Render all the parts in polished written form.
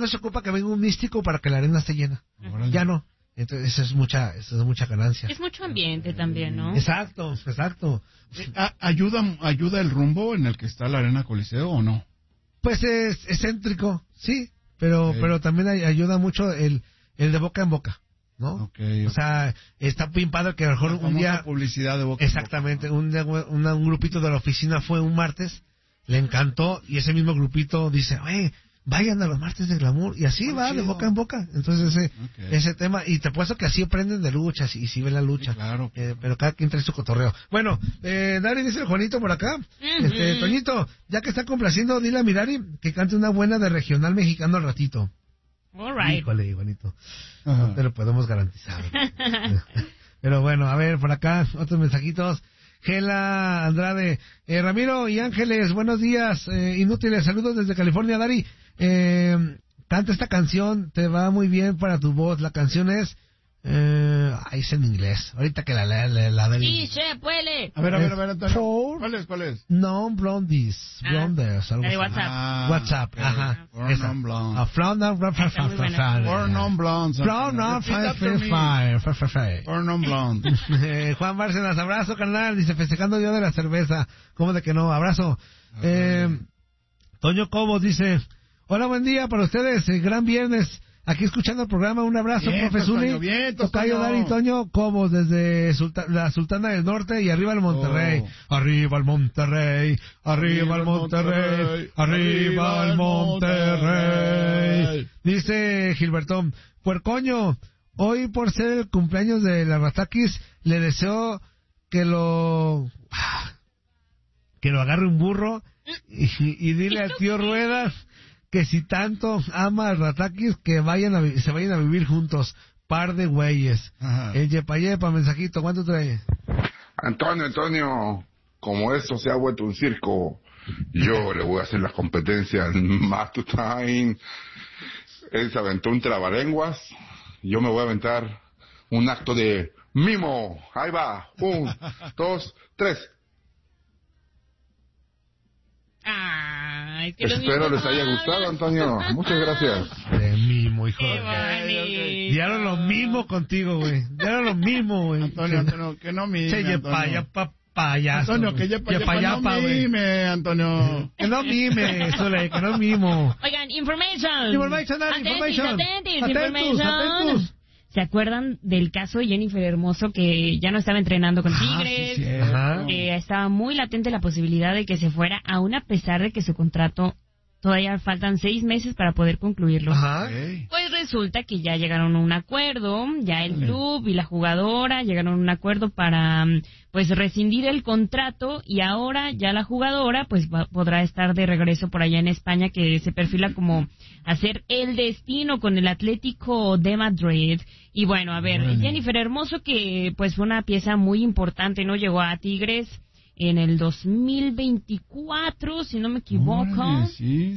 no se ocupa que venga un místico para que la arena esté llena. Ya no. Entonces, eso es mucha ganancia. Es mucho ambiente también, ¿no? Exacto. ¿Ayuda el rumbo en el que está la Arena Coliseo o no? Pues es excéntrico, sí, pero también ayuda mucho el de boca en boca, ¿no? Okay. O sea, está bien padre que a lo mejor un día... publicidad de boca exactamente, un grupito de la oficina fue un martes, le encantó, y ese mismo grupito dice, oye, vayan a los martes de glamour, y así va, chido. De boca en boca. Entonces ese tema, y te apuesto que así aprenden de luchas, y sí ven la lucha. Sí, claro. Pero cada quien trae su cotorreo. Bueno, Dari, dice el Juanito por acá. Toñito, ya que está complaciendo, dile a mi Dari que cante una buena de regional mexicano al ratito. All right. Híjole, Juanito. No te lo podemos garantizar. Pero bueno, a ver, por acá, otros mensajitos. Gela Andrade, Ramiro y Ángeles, buenos días, inútiles, saludos desde California. Dari, canta esta canción, te va muy bien para tu voz. La canción es es en inglés, ahorita que la Dari. Sí, se puede. A ver, Antonio, ¿cuál es? No blondes, algo de WhatsApp. WhatsApp, okay. Ajá. Four non blondes. Juan Bárcenas, abrazo, carnal, dice, festejando Día de la Cerveza, ¿cómo de que no? Abrazo. Toño Cobos dice, hola, buen día para ustedes, gran viernes, aquí escuchando el programa, un abrazo, profe Zuni, Tocayo Dari, Toño Cobos, desde la Sultana del Norte, y arriba el Monterrey, arriba el Monterrey, arriba el Monterrey, arriba el Monterrey. Dice Gilbertón, puercoño, hoy por ser el cumpleaños de la Ratakis, le deseo que lo agarre un burro, y dile al tío Ruedas que si tanto ama a Ratakis, que se vayan a vivir juntos, par de güeyes. El yepa, mensajito, ¿cuánto trae? Antonio, como esto se ha vuelto un circo, yo le voy a hacer las competencias más to time. Él se aventó un trabalenguas, yo me voy a aventar un acto de mimo. Ahí va, 1, 2, 3. Espero les haya gustado, Antonio. Muchas gracias. De mimo, hijo de... Diaron lo mismo contigo, güey. Diaron lo mismo, güey. Antonio, que no mime, payaso. Antonio, que no mime, Antonio. Que no mime, Sole, que no mimo. Oigan, information. Atentos. ¿Se acuerdan del caso de Jennifer Hermoso, que ya no estaba entrenando con Tigres? Sí, estaba muy latente la posibilidad de que se fuera, aún a pesar de que su contrato todavía faltan 6 meses para poder concluirlo. Pues resulta que ya llegaron a un acuerdo, ya el club y la jugadora llegaron a un acuerdo para pues rescindir el contrato, y ahora ya la jugadora pues podrá estar de regreso por allá en España, que se perfila como hacer el destino con el Atlético de Madrid. Y bueno, a ver, Jennifer Hermoso, que pues fue una pieza muy importante, ¿no? Llegó a Tigres en el 2024, si no me equivoco. Sí.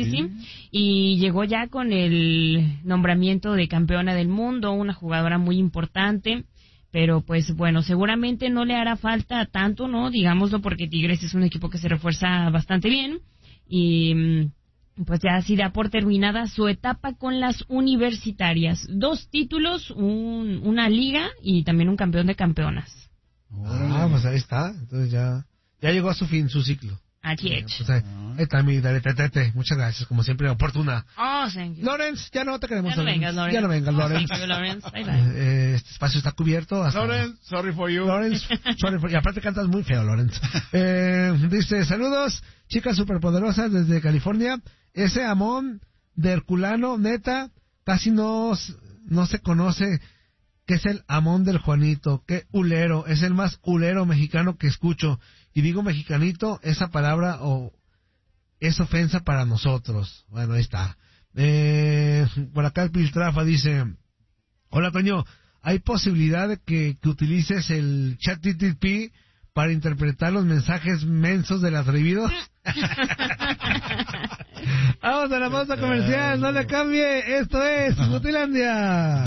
Y llegó ya con el nombramiento de campeona del mundo, una jugadora muy importante. Pero pues bueno, seguramente no le hará falta tanto, ¿no? Digámoslo, porque Tigres es un equipo que se refuerza bastante bien. Y pues ya así da por terminada su etapa con las universitarias. 2 títulos, una liga y también un campeón de campeonas. Pues ahí está. Entonces ya llegó a su fin, su ciclo. Aquí es. Pues ahí está mi Tete. Muchas gracias, como siempre, oportuna. Thank you. Lawrence, ya no te queremos. Ya no vengas, Lawrence. Thank you, Lawrence. Bye. Este espacio está cubierto. Lawrence, sorry for you. Lawrence, sorry for you. Y aparte cantas muy feo, Lawrence. Dice, saludos, chicas superpoderosas desde California. Ese Amón de Herculano, neta, casi no se conoce. Que es el Amón del Juanito, qué hulero, es el más hulero mexicano que escucho. Y digo mexicanito, esa palabra es ofensa para nosotros. Bueno, ahí está. Por acá el Piltrafa dice, hola Toño, ¿hay posibilidad de que utilices el ChatGPT para interpretar los mensajes mensos del atrevido? Vamos a la pausa comercial, no le cambie, esto es Futilandia.